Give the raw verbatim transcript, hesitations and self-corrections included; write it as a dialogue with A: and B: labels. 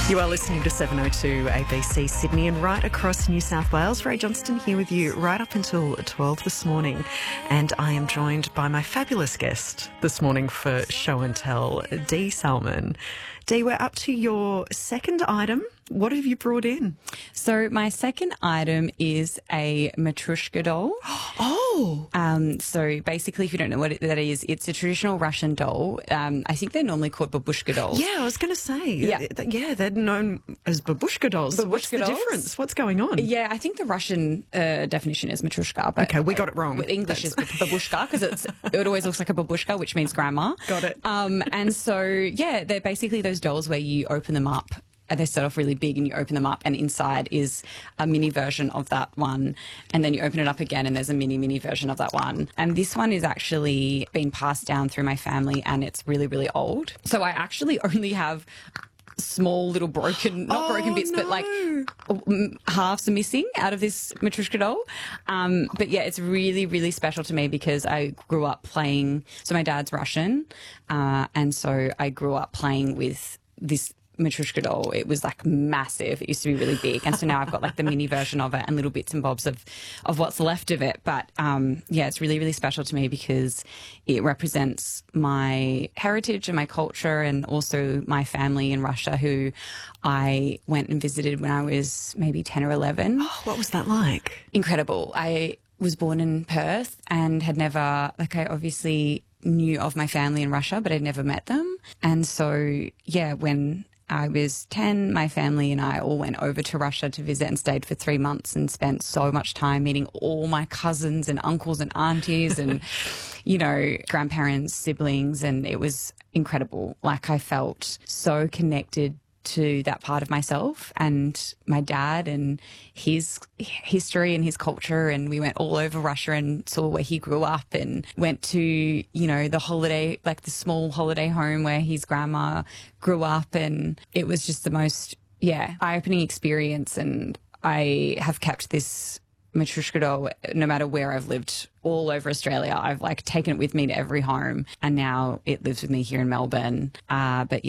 A: You are listening to seven oh two A B C Sydney and right across New South Wales. Ray Johnston here with you right up until twelve this morning. And I am joined by my fabulous guest this morning for Show and Tell, Dee Salmon. Dee, we're up to your second item. What have you brought in?
B: So my second item is a Matryoshka doll.
A: Oh!
B: Um, so basically, if you don't know what that is, it's a traditional Russian doll. Um, I think they're normally called babushka dolls.
A: Yeah, I was going to say.
B: Yeah.
A: Yeah, they're known as babushka dolls.
B: Babushka
A: What's the
B: dolls?
A: difference? What's going on?
B: Yeah, I think the Russian uh, definition is Matryoshka. But
A: Okay, we got it wrong.
B: With English is babushka because it's it always looks like a babushka, which means grandma.
A: Got it.
B: Um, and so yeah, they're basically those dolls where you open them up. And they start off really big and you open them up and inside is a mini version of that one. And then you open it up again and there's a mini, mini version of that one. And this one is actually been passed down through my family and it's really, really old. So I actually only have small little broken, not
A: Oh,
B: broken bits,
A: no.
B: but like mm, halves are missing out of this Matryoshka doll. Um, but yeah, it's really, really special to me because I grew up playing, so my dad's Russian. Uh, and so I grew up playing with this Matryoshka doll. It was like massive. It used to be really big. And so now I've got like the mini version of it and little bits and bobs of, of what's left of it. But um, yeah, it's really, really special to me because it represents my heritage and my culture and also my family in Russia who I went and visited when I was maybe ten or eleven.
A: Oh, what was that like?
B: Incredible. I was born in Perth and had never, like I obviously knew of my family in Russia, but I'd never met them. And so, yeah, when I was ten, my family and I all went over to Russia to visit and stayed for three months and spent so much time meeting all my cousins and uncles and aunties and, you know, grandparents, siblings. And it was incredible. Like I felt so connected to that part of myself and my dad and his history and his culture. And we went all over Russia and saw where he grew up and went to, you know, the holiday, like the small holiday home where his grandma grew up. And it was just the most, yeah, eye-opening experience. And I have kept this Matryoshka doll no matter where I've lived all over Australia. I've like taken it with me to every home and now it lives with me here in Melbourne. Uh, but yeah.